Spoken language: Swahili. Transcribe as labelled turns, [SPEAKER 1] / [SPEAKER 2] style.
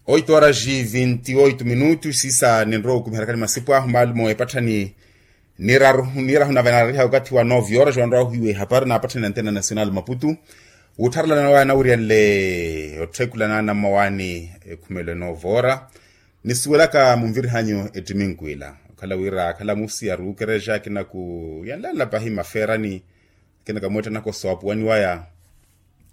[SPEAKER 1] 8 horas e 28 minutos. Sisa nendro kumharakani masipu malmo epatani nira huna venari wakati wa 9 horas wanro hiwe hapari na apatani antena national Maputo. Utarla na wana urian le otrekula na mawani kumele 9 horas. Nisuwelaka mumviri hanyo etiminkwila. Kala wira kala musi ya rukereja kina ku yandala pahi maferani kina kamweta nako swapu wani waya